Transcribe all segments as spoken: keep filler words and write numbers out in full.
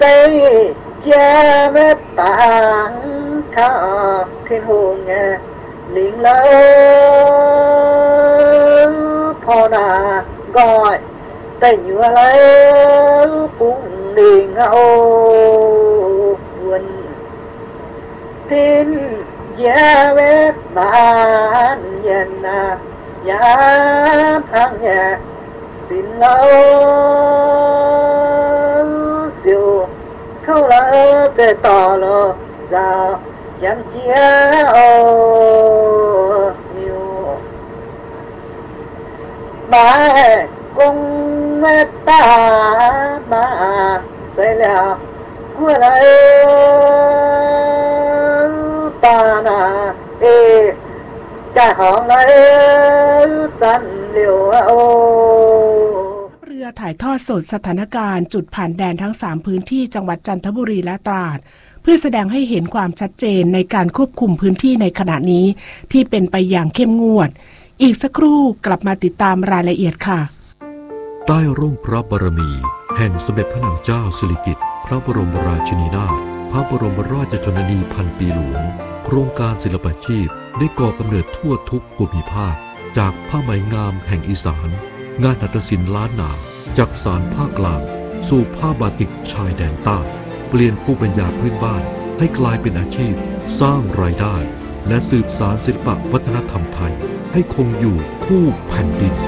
xây che vết tảng khắp thiên hồn liền lỡ phò nà gọi tay nhựa lấy bụng liền âu quần tin giá vết bản nhân à giá thang nhà xin lâu siêu khâu lỡ sẽ tỏ lỡ sao dám chia ô nhiều bà cùng ta bà sẽ là của lại ta nà ê cha hòn lại dân liều ô เรือถ่ายทอดสดสถานการณ์จุดผ่านแดนทั้งสามพื้นที่จังหวัดจันทบุรีและตราดเพื่อแสดงให้เห็นความชัดเจนในการควบคุมพื้นที่ในขณะนี้ที่เป็นไปอย่างเข้มงวดอีกสักครู่กลับมาติดตามรายละเอียดค่ะใต้ร่มพระบารมีแห่งสมเด็จพระนางเจ้าสิริกิติ์พระบรมราชินีนาถพระบรมราชชนนีพันปีหลวงโครงการศิลปาชีพได้ก่อกำเนิดทั่วทุกภูมิภาคจากผ้าไหมงามแห่งอีสานงานหัตถศิลป์ล้านนาจากสารภาคกลางสู่ผ้าบาติกชายแดนใต้เปลี่ยนภูมิปัญญาพื้นบ้านให้กลายเป็นอาชีพสร้างรายได้และสืบสานศิลปวัฒนธรรมไทยให้คงอยู่คู่แผ่นดิน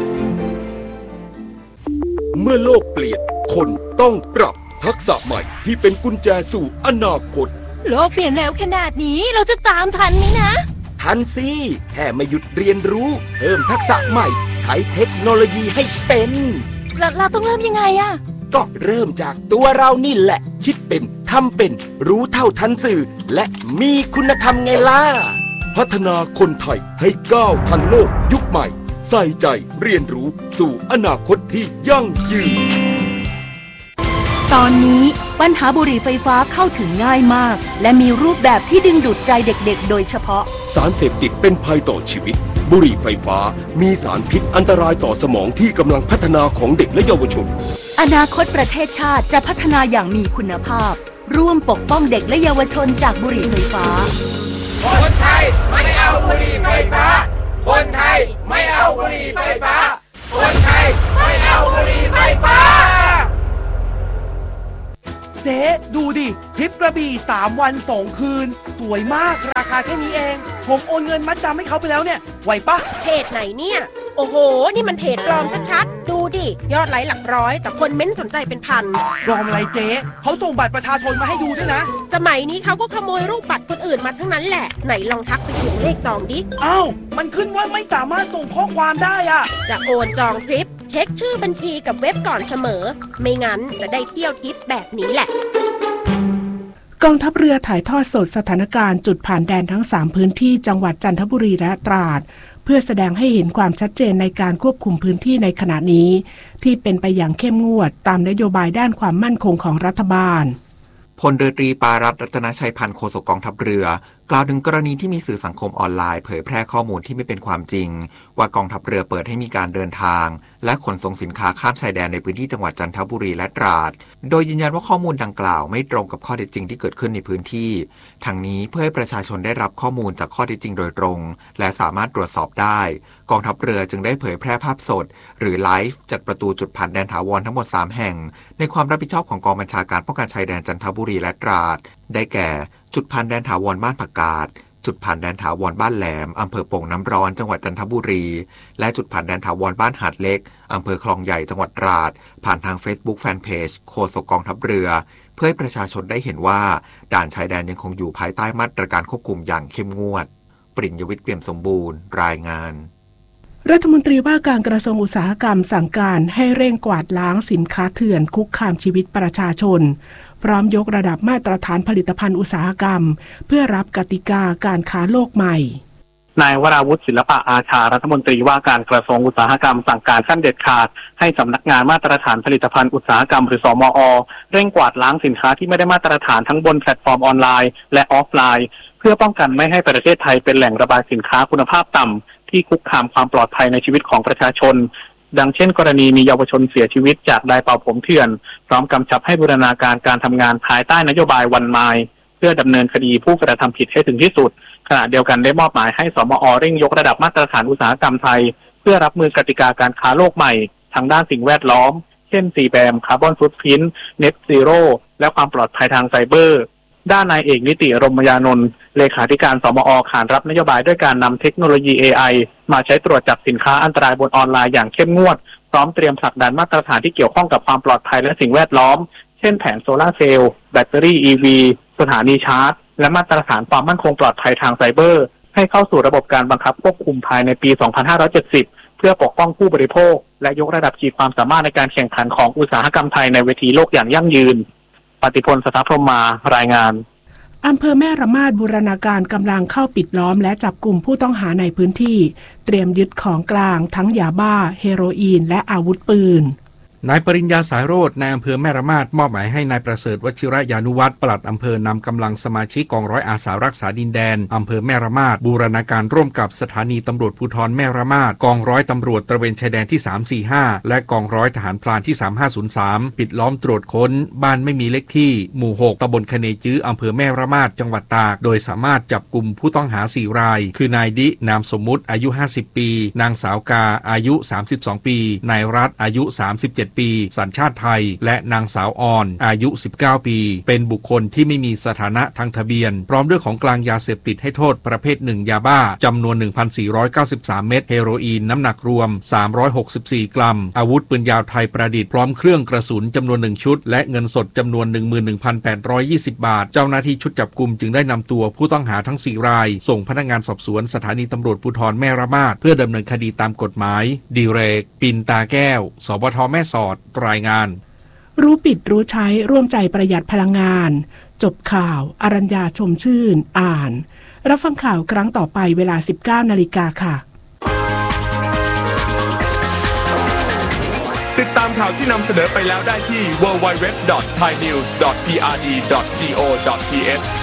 เมื่อโลกเปลี่ยนคนต้องปรับทักษะใหม่ที่เป็นกุญแจสู่อนาคตโลกเปลี่ยนแล้วขนาดนี้เราจะตามทันไหมนะทันสิแค่ไม่หยุดเรียนรู้เพิ่มทักษะใหม่ใช้เทคโนโลยีให้เป็นแล้วเราต้องเริ่มยังไงอะก็เริ่มจากตัวเรานี่แหละคิดเป็นทำเป็นรู้เท่าทันสื่อและมีคุณธรรมไงล่ะพัฒนาคนไทยให้ก้าวทันโลกยุคใหม่ใส่ใจเรียนรู้สู่อนาคตที่ยั่งยืนตอนนี้ปัญหาบุหรี่ไฟฟ้าเข้าถึงง่ายมากและมีรูปแบบที่ดึงดูดใจเด็กๆโดยเฉพาะสารเสพติดเป็นภัยต่อชีวิตบุหรี่ไฟฟ้ามีสารพิษอันตรายต่อสมองที่กำลังพัฒนาของเด็กและเยาวชนอนาคตประเทศชาติจะพัฒนาอย่างมีคุณภาพร่วมปกป้องเด็กและเยาวชนจากบุหรี่ไฟฟ้าคนไทยไม่เอาบุหรี่ไฟฟ้าคนไทยไม่เอาบุหรี่ไฟฟ้าคนไทยไม่เอาบุหรี่ไฟฟ้าเจ๊ดูดิทริปกระบี่สามวันสองคืนสวยมากราคาแค่นี้เองผมโอนเงินมัดจำให้เขาไปแล้วเนี่ยไหวปะเพจไหนเนี่ยโอ้โหนี่มันเพจปลอมชัดๆดูดิยอดไลค์หลักร้อยแต่คนเม้นสนใจเป็นพันปลอมอะไรเจ๊เขาส่งบัตรประชาชนมาให้ดูด้วยนะสมัยนี้เขาก็ขโมยรูปบัตรคนอื่นมาทั้งนั้นแหละไหนลองทักไปเขียนเลขจองดิอ้าวมันขึ้นว่าไม่สามารถส่งข้อความได้อะจะโอนจองทริปเช็คชื่อบัญชีกับเว็บก่อนเสมอไม่งั้นจะได้เที่ยวทริปแบบนี้แหละกองทัพเรือถ่ายทอดสดสถานการณ์จุดผ่านแดนทั้งสามพื้นที่จังหวัดจันทบุรีและตราดเพื่อแสดงให้เห็นความชัดเจนในการควบคุมพื้นที่ในขณะนี้ที่เป็นไปอย่างเข้มงวดตามนโยบายด้านความมั่นคงของรัฐบาลพลเรือตรีปารัตน์ รัตนชัยพันธ์โฆษกกองทัพเรือกล่าวถึงกรณีที่มีสื่อสังคมออนไลน์เผยแพร่ข้อมูลที่ไม่เป็นความจริงว่ากองทัพเรือเปิดให้มีการเดินทางและขนส่งสินค้าข้ามชายแดนในพื้นที่จังหวัดจันทบุรีและตราดโดยยืนยันว่าข้อมูลดังกล่าวไม่ตรงกับข้อเท็จจริงที่เกิดขึ้นในพื้นที่ทั้งนี้เพื่อให้ประชาชนได้รับข้อมูลจากข้อเท็จจริงโดยตรงและสามารถตรวจสอบได้กองทัพเรือจึงได้เผยแพร่ภาพสดหรือไลฟ์จากประตูจุดผ่านแดนถาวรทั้งหมดสามแห่งในความรับผิดชอบของกองบัญชาการป้องกันชายแดนจันทบุรีและตราดได้แก่จุดผ่านแดนถาวรบ้านผักกาดจุดผ่านแดนถาวรบ้านแหลมอำเภอโป่งน้ำร้อนจังหวัดจันทบุรีและจุดผ่านแดนถาวรบ้านหาดเล็กอำเภอคลองใหญ่จังหวัดตราดผ่านทาง Facebook Fanpage โฆษกกองทัพเรือเพื่อให้ประชาชนได้เห็นว่าด่านชายแดนยังคงอยู่ภายใต้มาตรการควบคุมอย่างเข้มงวดปริญญวิทย์เปี่ยมสมบูรณ์รายงานรัฐมนตรีว่าการกระทรวงอุตสาหกรรมสั่งการให้เร่งกวาดล้างสินค้าเถื่อนคุกคามชีวิตประชาชนพร้อมยกระดับมาตรฐานผลิตภัณฑ์อุตสาหกรรมเพื่อรับกติกาการค้าโลกใหม่นายวราวุฒิศิลปะอาชารัฐมนตรีว่าการกระทรวงอุตสาหกรรมสั่งการขั้นเด็ดขาดให้สำนักงานมาตรฐานผลิตภัณฑ์อุตสาหกรรมหรือสมอ.เร่งกวาดล้างสินค้าที่ไม่ได้มาตรฐานทั้งบนแพลตฟอร์มออนไลน์และออฟไลน์เพื่อป้องกันไม่ให้ประเทศไทยเป็นแหล่งระบายสินค้าคุณภาพต่ำที่คุกคามความปลอดภัยในชีวิตของประชาชนดังเช่นกรณีมีเยาวชนเสียชีวิตจากไดร์เป่าผมเถื่อนพร้อมกำชับให้บูรณาการการทำงานภายใต้นโยบายวันไมล์เพื่อดำเนินคดีผู้กระทำผิดให้ถึงที่สุดขณะเดียวกันได้มอบหมายให้สมอ.เร่งยกระดับมาตรฐานอุตสาหกรรมไทยเพื่อรับมือกติกาการค้าโลกใหม่ทางด้านสิ่งแวดล้อมเช่น ซี แบม คาร์บอนฟุตพริ้นท์ เน็ตซีโร่ และความปลอดภัยทางไซเบอร์ด้านนายเอกนิติรมยานนท์เลขาธิการสมอ.ขานรับนโยบายด้วยการนำเทคโนโลยี เอ ไอ มาใช้ตรวจจับสินค้าอันตรายบนออนไลน์อย่างเข้มงวดพร้อมเตรียมผลักดันมาตรฐานที่เกี่ยวข้องกับความปลอดภัยและสิ่งแวดล้อมเช่นแผงโซลาร์เซลล์แบตเตอรี่ อี วี สถานีชาร์จและมาตรฐานความมั่นคงปลอดภัยทางไซเบอร์ให้เข้าสู่ระบบการบังคับควบคุมภายในปี สองพันห้าร้อยเจ็ดสิบ เพื่อปกป้องผู้บริโภคและยกระดับขีดความสามารถในการแข่งขันของอุตสาหกรรมไทยในเวทีโลกอย่างยั่งยืนปฏิพล สถาพรหมารายงานอำเภอแม่ระมาดบูรณาการกำลังเข้าปิดล้อมและจับกลุ่มผู้ต้องหาในพื้นที่เตรียมยึดของกลางทั้งยาบ้าเฮโรอีนและอาวุธปืนนายปริญญาสายโรจน์นายอำเภอแม่ระมาดมอบหมายให้นายประเสริฐวชิรยานุวัฒน์ปลัดอำเภอนำกำลังสมาชิกกองร้อยอาสารักษาดินแดนอำเภอแม่ระมาดบูรณาการร่วมกับสถานีตำรวจภูธรแม่ระมาดกองร้อยตำรวจตระเวนชายแดนที่สามสี่ห้าและกองร้อยทหารพรานที่สามห้าศูนย์สามปิดล้อมตรวจค้นบ้านไม่มีเลขที่หมู่หกตำบลคะเนจื้ออำเภอแม่ระมาดจังหวัดตากโดยสามารถจับกลุ่มผู้ต้องหาสี่รายคือนายดินามสมมุติอายุห้าสิบปีนางสาวกาอายุสามสิบสองปีนายรัฐอายุสามสิบเจ็ดปีสัญชาติไทยและนางสาวออนอายุสิบเก้าปีเป็นบุคคลที่ไม่มีสถานะทางทะเบียนพร้อมด้วยของกลางยาเสพติดให้โทษประเภทหนึ่งยาบ้าจำนวน หนึ่งพันสี่ร้อยเก้าสิบสาม เม็ดเฮโรอีนน้ำหนักรวมสามร้อยหกสิบสี่กรัมอาวุธปืนยาวไทยประดิษฐ์พร้อมเครื่องกระสุนจำนวนหนึ่งชุดและเงินสดจำนวน หนึ่งหมื่นหนึ่งพันแปดร้อยยี่สิบ บาทเจ้าหน้าที่ชุดจับกุมจึงได้นำตัวผู้ต้องหาทั้งสี่รายส่งพนักงานสอบสวนสถานีตำรวจภูธรแม่ระมาดเพื่อดำเนินคดีตามกฎหมายดิเรกปินตาแก้วสวทแม่สอดรายงานรู้ปิดรู้ใช้ร่วมใจประหยัดพลังงานจบข่าวอรัญญาชมชื่นอ่านรับฟังข่าวครั้งต่อไปเวลา สิบเก้านาฬิกา ค่ะติดตามข่าวที่นำเสนอไปแล้วได้ที่ ดับเบิลยู ดับเบิลยู ดับเบิลยู ดอท ไทยนิวส์ ดอท พี อาร์ ดี ดอท จี โอ ดอท ที เอช